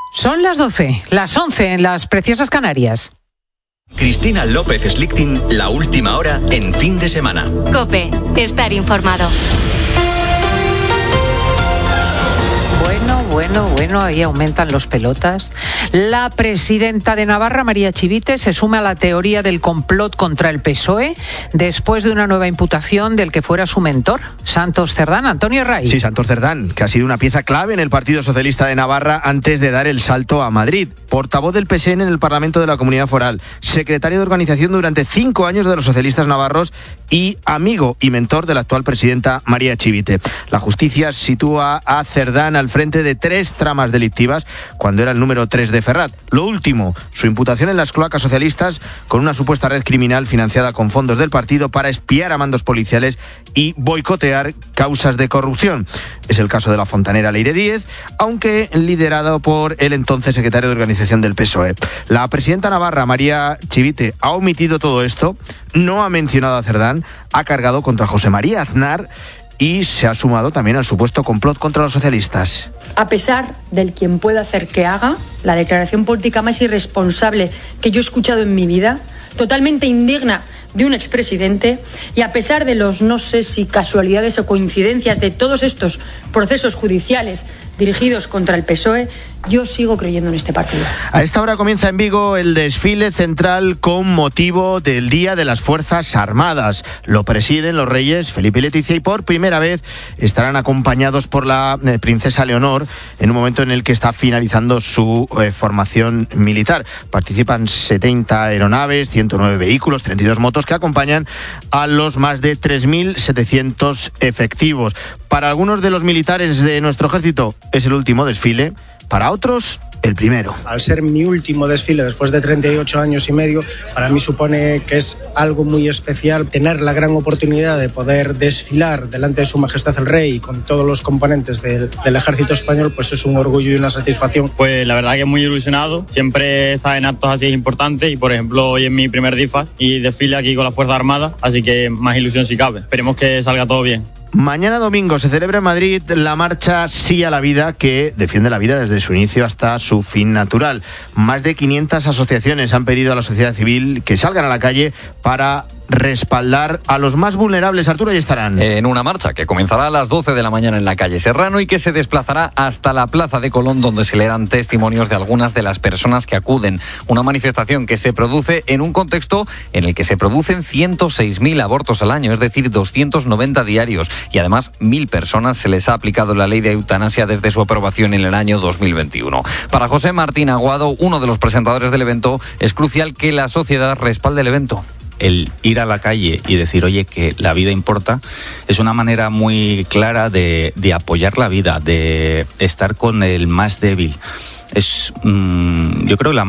Son las 12, las 11 en las preciosas Canarias. Cristina López Slichting, la última hora en Fin de Semana. COPE, estar informado. Bueno, ahí aumentan los pelotas. La presidenta de Navarra, María Chivite, se suma a la teoría del complot contra el PSOE después de una nueva imputación del que fuera su mentor, Santos Cerdán. Antonio Ray. Sí, Santos Cerdán, que ha sido una pieza clave en el Partido Socialista de Navarra antes de dar el salto a Madrid. Portavoz del PSN en el Parlamento de la Comunidad Foral, secretario de organización durante 5 años de los socialistas navarros y amigo y mentor de la actual presidenta María Chivite. La justicia sitúa a Cerdán al frente de 3 tramas delictivas cuando era el número 3 de Ferrat. Lo último, su imputación en las cloacas socialistas con una supuesta red criminal financiada con fondos del partido para espiar a mandos policiales y boicotear causas de corrupción. Es el caso de la fontanera Leire Díez, aunque liderado por el entonces secretario de organización del PSOE. La presidenta navarra, María Chivite, ha omitido todo esto, no ha mencionado a Cerdán, ha cargado contra José María Aznar y se ha sumado también al supuesto complot contra los socialistas. A pesar del quien pueda hacer que haga, la declaración política más irresponsable que yo he escuchado en mi vida, totalmente indigna de un expresidente, y a pesar de los no sé si casualidades o coincidencias de todos estos procesos judiciales dirigidos contra el PSOE, yo sigo creyendo en este partido. A esta hora comienza en Vigo el desfile central con motivo del Día de las Fuerzas Armadas. Lo presiden los reyes Felipe y Leticia y por primera vez estarán acompañados por la princesa Leonor en un momento en el que está finalizando su formación militar. Participan 70 aeronaves, 109 vehículos, 32 motos que acompañan a los más de 3.700 efectivos. Para algunos de los militares de nuestro ejército es el último desfile, para otros el primero. Al ser mi último desfile después de 38 años y medio, para mí supone que es algo muy especial tener la gran oportunidad de poder desfilar delante de Su Majestad el Rey y con todos los componentes del ejército español, pues es un orgullo y una satisfacción. Pues la verdad que muy ilusionado, siempre estar en actos así es importante y por ejemplo hoy es mi primer DIFAS y desfile aquí con la Fuerza Armada, así que más ilusión si cabe. Esperemos que salga todo bien. Mañana domingo se celebra en Madrid la marcha Sí a la Vida, que defiende la vida desde su inicio hasta su fin natural. Más de 500 asociaciones han pedido a la sociedad civil que salgan a la calle para respaldar a los más vulnerables. Arturo, ahí estarán. En una marcha que comenzará a las 12 de la mañana en la calle Serrano y que se desplazará hasta la Plaza de Colón, donde se leerán testimonios de algunas de las personas que acuden. Una manifestación que se produce en un contexto en el que se producen 106.000 abortos al año, es decir, 290 diarios. Y además, 1.000 personas se les ha aplicado la ley de eutanasia desde su aprobación en el año 2021. Para José Martín Aguado, uno de los presentadores del evento, es crucial que la sociedad respalde el evento. El ir a la calle y decir, oye, que la vida importa, es una manera muy clara de apoyar la vida, de estar con el más débil. Es, yo creo, la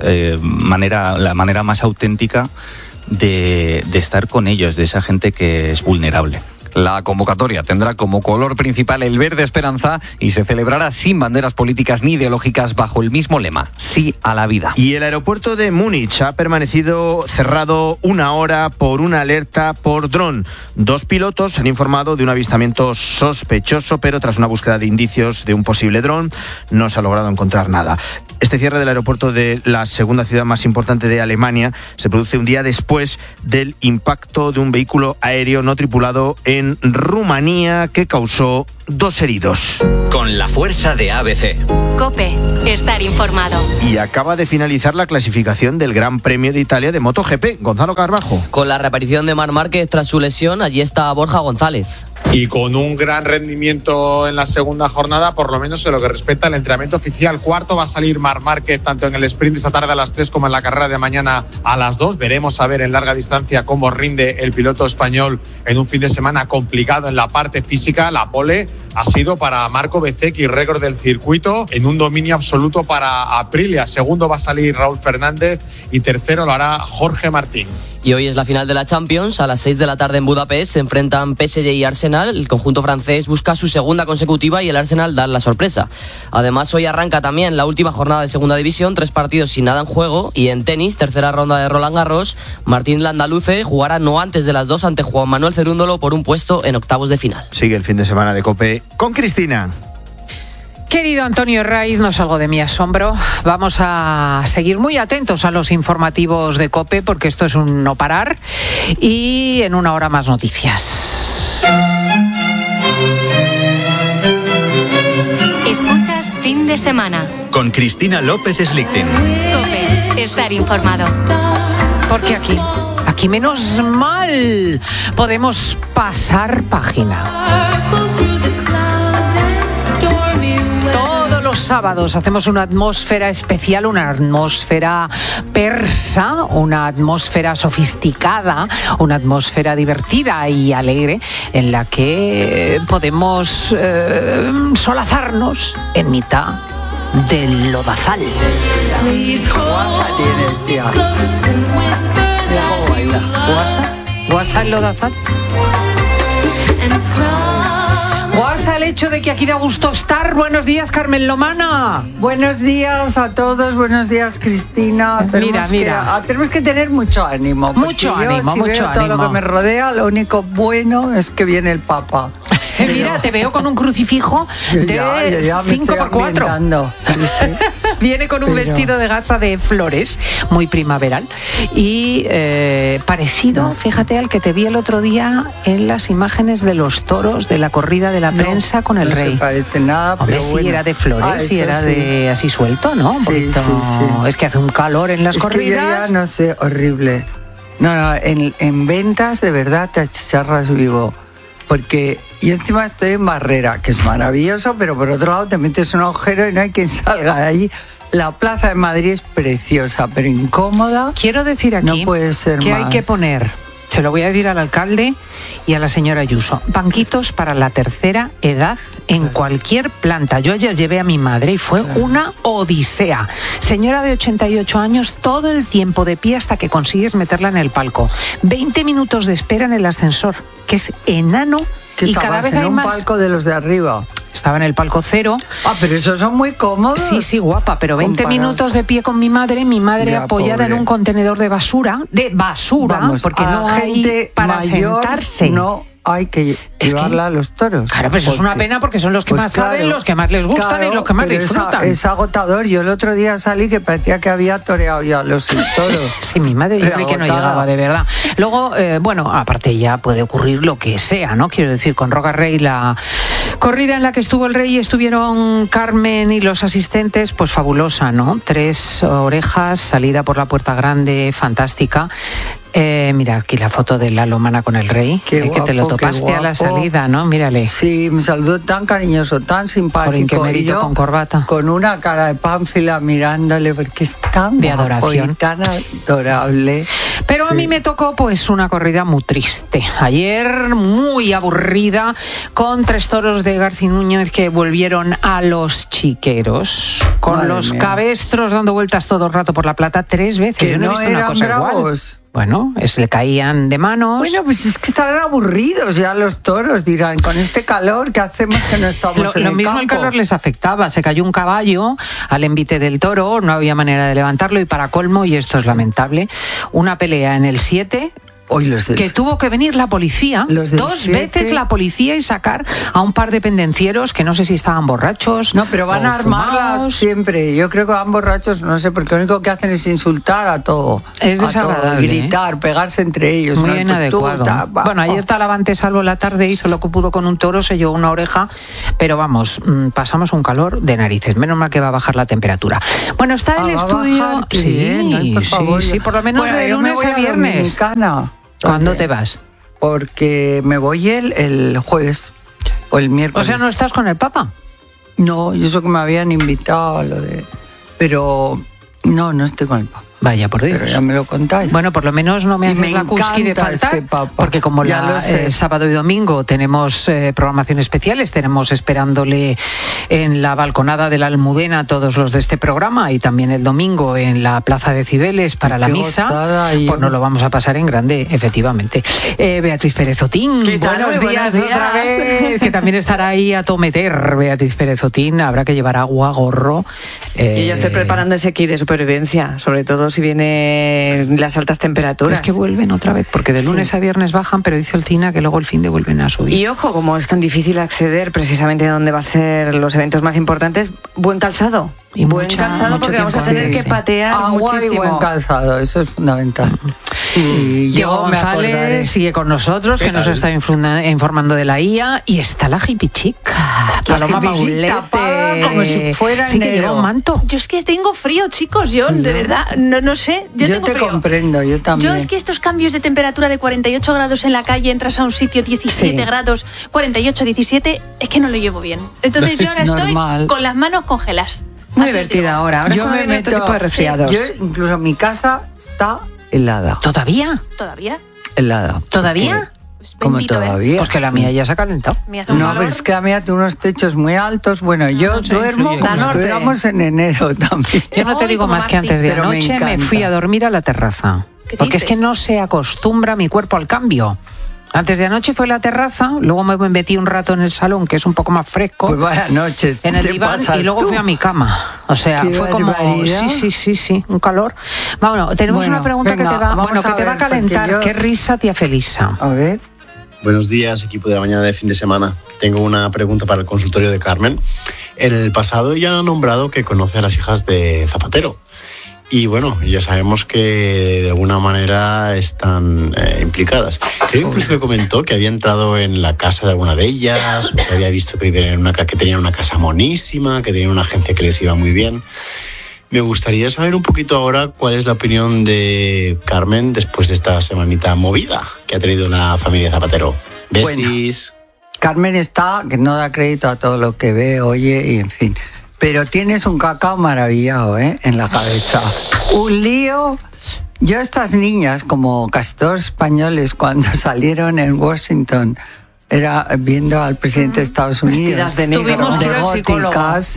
manera más auténtica de estar con ellos, de esa gente que es vulnerable. La convocatoria tendrá como color principal el verde esperanza y se celebrará sin banderas políticas ni ideológicas bajo el mismo lema, Sí a la vida. Y el aeropuerto de Múnich ha permanecido cerrado 1 hora por una alerta por dron. 2 pilotos han informado de un avistamiento sospechoso, pero tras una búsqueda de indicios de un posible dron no se ha logrado encontrar nada. Este cierre del aeropuerto de la segunda ciudad más importante de Alemania se produce un día después del impacto de un vehículo aéreo no tripulado en Rumanía que causó 2 heridos. Con la fuerza de ABC. COPE, estar informado. Y acaba de finalizar la clasificación del Gran Premio de Italia de MotoGP. Gonzalo Carbajo. Con la reaparición de Marc Márquez tras su lesión, allí está Borja González. Y con un gran rendimiento en la segunda jornada, por lo menos en lo que respecta al entrenamiento oficial. Cuarto va a salir Marc Márquez, tanto en el sprint esta tarde a las 3 como en la carrera de mañana a las 2. Veremos a ver en larga distancia cómo rinde el piloto español en un fin de semana complicado en la parte física. La pole ha sido para Marco Bezzecchi, récord del circuito, en un dominio absoluto para Aprilia. Segundo va a salir Raúl Fernández y tercero lo hará Jorge Martín. Y hoy es la final de la Champions. A las 6 de la tarde en Budapest se enfrentan PSG y Arsenal. El conjunto francés busca su segunda consecutiva y el Arsenal da la sorpresa. Además, hoy arranca también la última jornada de segunda división, 3 partidos sin nada en juego. Y en tenis, tercera ronda de Roland Garros, Martín Landaluce jugará no antes de las 2 ante Juan Manuel Cerúndolo por un puesto en octavos de final. Sigue el fin de semana de COPE con Cristina. Querido Antonio Herraiz, no salgo de mi asombro. Vamos a seguir muy atentos a los informativos de COPE porque esto es un no parar y en una hora más noticias. Escuchas Fin de Semana. Con Cristina López Slichting. COPE. Estar informado. Porque aquí menos mal podemos pasar página. Los sábados hacemos una atmósfera especial, una atmósfera persa, una atmósfera sofisticada, una atmósfera divertida y alegre en la que podemos solazarnos en mitad del lodazal. Guasa tienes, tía. Mira cómo baila. ¿Guasa el lodazal? Guasa el hecho de que aquí da gusto estar. Buenos días, Carmen Lomana. Buenos días a todos, buenos días, Cristina. Tenemos que tener mucho ánimo. Mucho ánimo, si mucho veo todo ánimo. lo que me rodea, lo único bueno es que viene el Papa. Mira, te veo con un crucifijo de ya 5x4. Sí. Viene con un vestido de gasa de flores, muy primaveral. Y parecido, fíjate, al que te vi el otro día en las imágenes de los toros de la corrida de la prensa con el rey. No se parece nada, Hombre, pero sí, bueno. era de flores, sí, era de así suelto, ¿no? Un poquito. Sí. Es que hace un calor en las corridas. Que yo ya no sé, horrible. No, en ventas de verdad te achicharras vivo. Porque yo encima estoy en Barrera, que es maravilloso, pero por otro lado te metes un agujero y no hay quien salga de allí. La plaza de Madrid es preciosa, pero incómoda. Quiero decir aquí no puede ser que más. hay que poner, se lo voy a decir al alcalde y a la señora Ayuso, banquitos para la tercera edad en cualquier planta. Yo ayer llevé a mi madre y fue una odisea. Señora de 88 años, todo el tiempo de pie hasta que consigues meterla en el palco. 20 minutos de espera en el ascensor, que es enano y cada vez hay en más. un palco de los de arriba. Estaba en el palco 0. Ah, pero esos son muy cómodos. Sí, guapa, pero 20 minutos de pie con mi madre Ya, apoyada pobre. en un contenedor de basura, Vamos, porque no a hay gente para mayor sentarse. No hay que llevarla a los toros. Claro, pero eso es una pena porque son los que más saben, los que más les gustan y los que más pero disfrutan. Es agotador. Yo el otro día salí que parecía que había toreado ya los toros. Sí, mi madre yo creí que no llegaba, de verdad. Luego, aparte ya puede ocurrir lo que sea, ¿no? Quiero decir, con Roca Rey, la corrida en la que estuvo el rey y estuvieron Carmen y los asistentes, pues fabulosa, ¿no? 3 orejas, salida por la Puerta Grande, fantástica. Mira aquí la foto de la Lomana con el rey, que te lo topaste a la salida, ¿no? Mírale. Sí, me saludó tan cariñoso, tan simpático. Por y yo con corbata. Con una cara de pánfila mirándole, porque es tan de guapo adoración. Y tan adorable. Pero a mí me tocó pues una corrida muy triste. Ayer muy aburrida, con 3 toros de García Núñez que volvieron a los chiqueros, con Madre los mía. cabestros dando vueltas todo el rato por la plata 3 veces. Que Yo no he visto una eran cosa bravos. igual. Bueno, se le caían de manos. Bueno, pues es que estarán aburridos ya los toros, dirán, con este calor, ¿qué hacemos que no estamos en Lo el mismo campo? el calor les afectaba. Se cayó un caballo al envite del toro, no había manera de levantarlo y para colmo, y esto es lamentable, una pelea en el 7... que tuvo que venir la policía, 2 veces la policía, y sacar a un par de pendencieros que no sé si estaban borrachos. No, pero van o a armarla fumados. siempre. Yo creo que van borrachos, no sé, porque lo único que hacen es insultar a todo. Es a desagradable, todo, gritar, pegarse entre ellos. Muy ¿no? Pues inadecuado. Bueno, ayer Talavante Salvo la tarde hizo lo que pudo con un toro, se llevó una oreja, pero vamos, pasamos un calor de narices. Menos mal que va a bajar la temperatura. Bueno, está el va a estudio. bajar, qué bien, ay, por favor. Sí, por lo menos Bueno, de yo me lunes voy a viernes. Dominicana. ¿Cuándo te vas? Porque me voy el jueves o el miércoles. O sea, ¿no estás con el Papa? No, yo sé que me habían invitado a lo de... Pero no estoy con el Papa. Vaya, por Dios. Pero ya me lo contáis. Bueno, por lo menos no me Y haces me la cusqui de encanta faltar, este Papa. porque como Ya lo sé. sábado y domingo tenemos programaciones especiales, tenemos esperándole en la balconada de la Almudena todos los de este programa y también el domingo en la Plaza de Cibeles para la Qué misa, gozada, y pues yo- nos lo vamos a pasar en grande, efectivamente. Beatriz Pérez Otín, ¿Qué tal? buenos Muy días buenos otra días. vez, que también estará ahí a tometer Beatriz Pérez Otín, habrá que llevar agua, gorro. Yo ya estoy preparando ese kit de supervivencia, sobre todo si vienen las altas temperaturas. Es que vuelven otra vez, porque de lunes a viernes bajan, pero dice el CINA que luego el fin de vuelven a subir. Y ojo, como es tan difícil acceder precisamente a donde va a ser los eventos más importantes, buen calzado. Y buen calzado, porque vamos a tener que patear muchísimo. Y buen calzado, eso es fundamental. Y Diego yo me González acordaré. sigue con nosotros, que nos está informando de la IA, y está la hippie chic, Paloma Baulete, como si fuera sí, que enero. lleva un manto. Yo es que tengo frío, chicos, yo de verdad, no sé, yo tengo te frío. comprendo, yo también. Yo es que estos cambios de temperatura de 48 grados en la calle, entras a un sitio 17 grados, 48, 17, es que no lo llevo bien. Entonces yo ahora estoy con las manos congeladas. Muy divertida ahora. Ahora yo me meto otro tipo de resfriados. Yo incluso mi casa está helada. ¿Todavía? ¿Todavía? Helada. ¿Todavía? Como todavía. Pues que la mía ya se ha calentado. No, pero es que la mía tiene unos techos muy altos. Bueno, yo duermo como si estuviéramos en enero también. Yo no te digo más que antes de anoche me fui a dormir a la terraza. Porque es que no se acostumbra mi cuerpo al cambio. Antes de anoche fue la terraza, luego me metí un rato en el salón, que es un poco más fresco. Pues vaya noches. En el diván, y luego fui a mi cama. O sea, fue como... Sí, un calor. Bueno, tenemos una pregunta que te va a calentar. ¿Qué risa, tía Felisa? A ver. Buenos días, equipo de la mañana de fin de semana. Tengo una pregunta para el consultorio de Carmen. En el pasado ya ha nombrado que conoce a las hijas de Zapatero. Y bueno, ya sabemos que de alguna manera están implicadas. Creo incluso que comentó que había entrado en la casa de alguna de ellas, o que había visto que vivían en que tenían una casa monísima, que tenían una agencia que les iba muy bien. Me gustaría saber un poquito ahora cuál es la opinión de Carmen después de esta semanita movida que ha tenido la familia Zapatero. Besis. Bueno, Carmen está, que no da crédito a todo lo que ve, oye, y en fin. Pero tienes un cacao maravillado, en la cabeza. Un lío. Yo a estas niñas, como casi todos españoles, cuando salieron en Washington, era viendo al presidente de Estados Unidos. Vestidas de negro. Tuvimos que ir al góticas.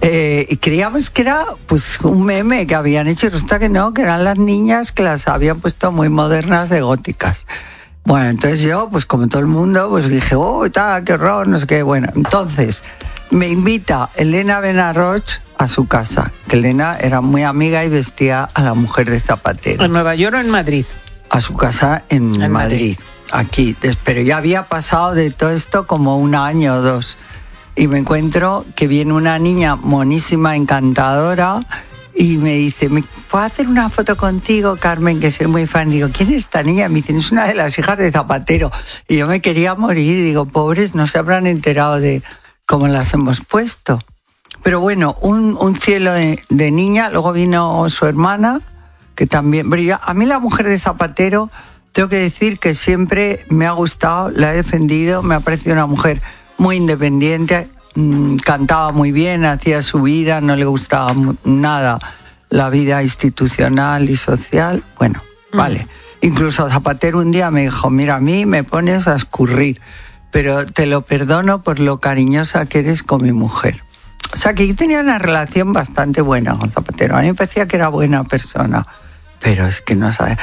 Y creíamos que era pues un meme que habían hecho, y resulta que no, que eran las niñas que las habían puesto muy modernas de góticas. Bueno, entonces yo, pues como todo el mundo, pues dije, qué horror, no sé qué. Bueno, entonces me invita Elena Benarroch a su casa, que Elena era muy amiga y vestía a la mujer de Zapatero. ¿En Nueva York o en Madrid? A su casa en Madrid, aquí. Pero ya había pasado de todo esto como un año o dos. Y me encuentro que viene una niña monísima, encantadora, y me dice, ¿puedo hacer una foto contigo, Carmen, que soy muy fan? Digo, ¿quién es esta niña? Me dicen, es una de las hijas de Zapatero. Y yo me quería morir, digo, pobres, no se habrán enterado de cómo las hemos puesto. Pero bueno, un cielo de niña. Luego vino su hermana, que también brilla. A mí la mujer de Zapatero, tengo que decir que siempre me ha gustado, la he defendido, me ha parecido una mujer muy independiente, cantaba muy bien, hacía su vida, no le gustaba nada la vida institucional y social. Bueno, vale. Incluso Zapatero un día me dijo, mira, a mí me pones a escurrir, pero te lo perdono por lo cariñosa que eres con mi mujer. O sea, que yo tenía una relación bastante buena con Zapatero. A mí me parecía que era buena persona, pero es que no sabe...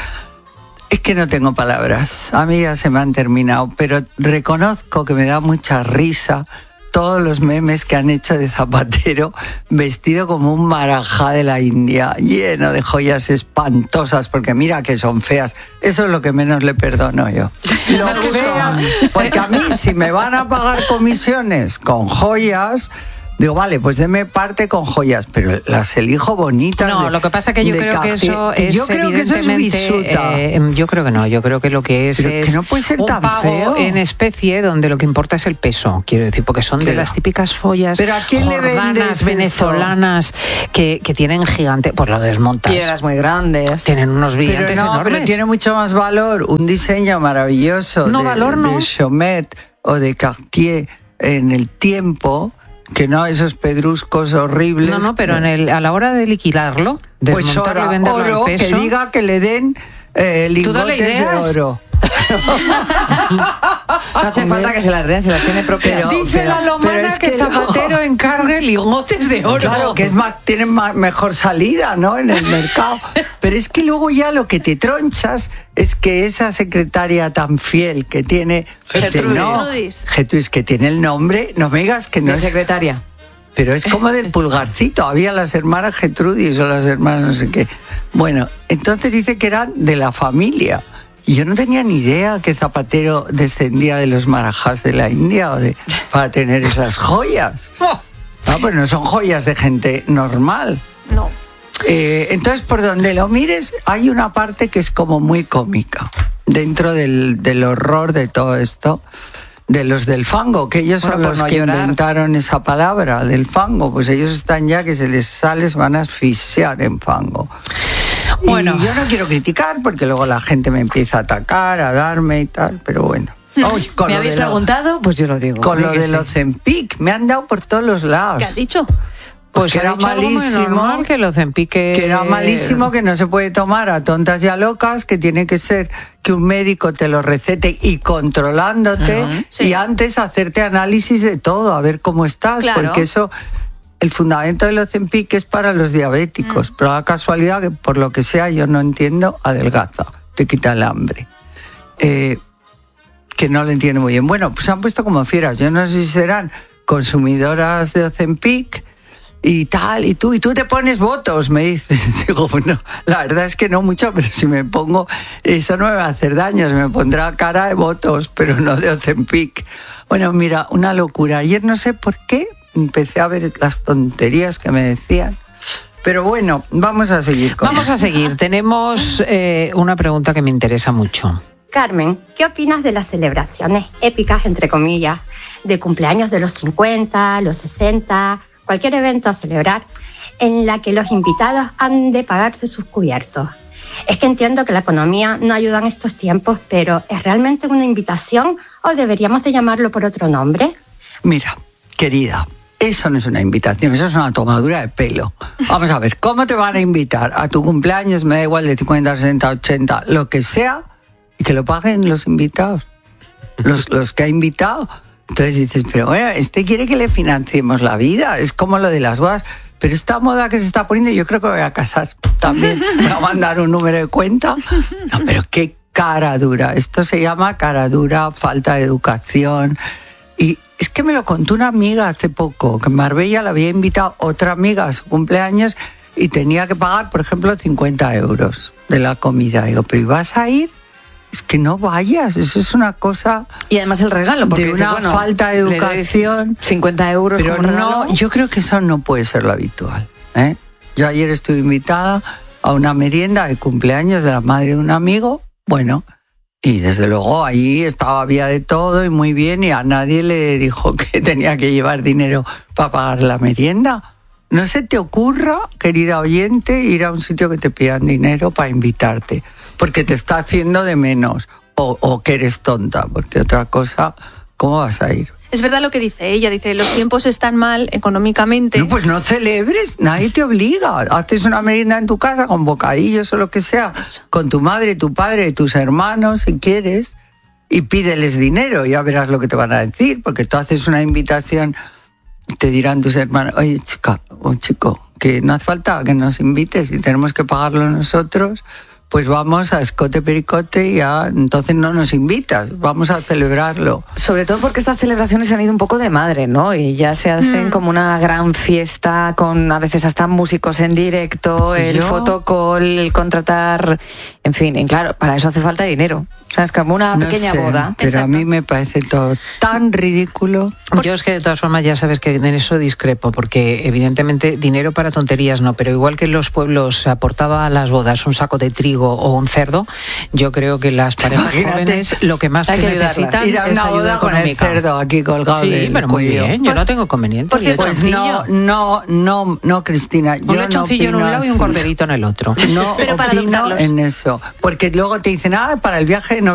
Es que no tengo palabras, a mí ya se me han terminado, pero reconozco que me da mucha risa todos los memes que han hecho de Zapatero vestido como un marajá de la India, lleno de joyas espantosas, porque mira que son feas. Eso es lo que menos le perdono yo. Lo feas, porque a mí si me van a pagar comisiones con joyas... Digo, vale, pues deme parte con joyas, pero las elijo bonitas. No, lo que pasa es que yo creo que eso es yo creo que eso es bisuta. Yo creo que no, yo creo que lo que es pero es que no puede ser un tan pago feo. en especie donde lo que importa es el peso, quiero decir, porque son de las típicas follas ¿pero a quién le vendes venezolanas que tienen gigante, pues lo desmontas. Piedras muy grandes. Tienen unos brillantes pero no, enormes. pero tiene mucho más valor un diseño maravilloso de Chomet o de Cartier en el tiempo, que no esos pedruscos horribles. No, pero a la hora de liquidarlo, desmontarlo y venderlo oro, al peso, que diga que le den lingotes de oro. No hace falta que se las den, se las tiene propias. Dice la lomana que Zapatero encargue lingotes de oro. Claro, que tienen mejor salida, ¿no?, en el mercado. Pero es que luego ya lo que te tronchas es que esa secretaria tan fiel que tiene... Gertrudis, que tiene el nombre, no me digas que no es secretaria. Pero es como del pulgarcito. Había las hermanas Gertrudis o las hermanas no sé qué. Bueno, entonces dice que eran de la familia. Y yo no tenía ni idea que Zapatero descendía de los marajás de la India para tener esas joyas. No, pues no son joyas de gente normal. No. Entonces, por donde lo mires, hay una parte que es como muy cómica. Dentro del horror de todo esto, de los del fango, que ellos son los que inventaron esa palabra, del fango. Pues ellos están ya que se les van a asfixiar en fango. Bueno, y yo no quiero criticar porque luego la gente me empieza a atacar, a darme y tal, pero bueno. ¿Me habéis preguntado? Pues yo lo digo. Con lo del Ozempic, me han dado por todos los lados. ¿Qué has dicho? Pues era malísimo, que el Ozempic que era malísimo, que no se puede tomar a tontas y a locas, que tiene que ser que un médico te lo recete y controlándote, y antes hacerte análisis de todo, a ver cómo estás, porque eso, el fundamento del Ozempic es para los diabéticos, pero la casualidad que por lo que sea, yo no entiendo, adelgaza, te quita el hambre. Que no lo entiendo muy bien. Bueno, pues se han puesto como fieras, yo no sé si serán consumidoras de Ozempic y tal, y tú te pones votos, me dices. Digo, bueno, la verdad es que no mucho, pero si me pongo, eso no me va a hacer daño, me pondrá cara de votos, pero no de Ozempic. Bueno, mira, una locura. Ayer no sé por qué empecé a ver las tonterías que me decían, pero bueno, vamos a seguir con Vamos a seguir. Tenemos una pregunta que me interesa mucho. Carmen, ¿qué opinas de las celebraciones épicas, entre comillas, de cumpleaños de los 50, los 60... cualquier evento a celebrar, en la que los invitados han de pagarse sus cubiertos? Es que entiendo que la economía no ayuda en estos tiempos, pero ¿es realmente una invitación o deberíamos de llamarlo por otro nombre? Mira, querida, eso no es una invitación, eso es una tomadura de pelo. Vamos a ver, ¿cómo te van a invitar a tu cumpleaños? Me da igual de 50, 60, 80, lo que sea, y que lo paguen los invitados, los que ha invitado. Entonces dices, pero bueno, quiere que le financiemos la vida, es como lo de las bodas, pero esta moda que se está poniendo, yo creo que me voy a casar también, me va a mandar un número de cuenta. No, pero qué cara dura, esto se llama cara dura, falta de educación. Y es que me lo contó una amiga hace poco, que en Marbella la había invitado otra amiga a su cumpleaños y tenía que pagar, por ejemplo, 50 euros de la comida. Digo, ¿pero ibas a ir? Es que no vayas, eso es una cosa... Y además el regalo, porque de una falta de educación. 50 euros pero como no, regalo. yo creo que eso no puede ser lo habitual, ¿eh? Yo ayer estuve invitada a una merienda de cumpleaños de la madre de un amigo, bueno, y desde luego ahí había de todo y muy bien, y a nadie le dijo que tenía que llevar dinero para pagar la merienda. No se te ocurra, querida oyente, ir a un sitio que te pidan dinero para invitarte, porque te está haciendo de menos, o que eres tonta, porque otra cosa, ¿cómo vas a ir? Es verdad lo que dice ella, dice, los tiempos están mal económicamente. No, pues no celebres, nadie te obliga. Haces una merienda en tu casa con bocadillos o lo que sea, con tu madre, tu padre, tus hermanos, si quieres, y pídeles dinero, ya verás lo que te van a decir, porque tú haces una invitación... Te dirán tus hermanos, oye chica o chico, que no hace falta que nos invites y tenemos que pagarlo nosotros, pues vamos a escote pericote y ya, entonces no nos invitas, vamos a celebrarlo. Sobre todo porque estas celebraciones se han ido un poco de madre, ¿no? Y ya se hacen como una gran fiesta con a veces hasta músicos en directo, el fotocall, el contratar, en fin, y claro, para eso hace falta dinero. O sea, es como una pequeña boda. Pero exacto. A mí me parece todo tan ridículo. Yo es que de todas formas ya sabes que en eso discrepo, porque evidentemente dinero para tonterías no, pero igual que en los pueblos se aportaba a las bodas un saco de trigo o un cerdo, yo creo que las parejas jóvenes lo que más que necesitan ir a una es boda ayuda con económica. El cerdo aquí colgado. Sí, pero muy bien, yo no tengo conveniente. Pues no, Cristina. Un lechoncillo en un lado y un corderito en el otro. No pero opino en eso, porque luego te dicen, para el viaje no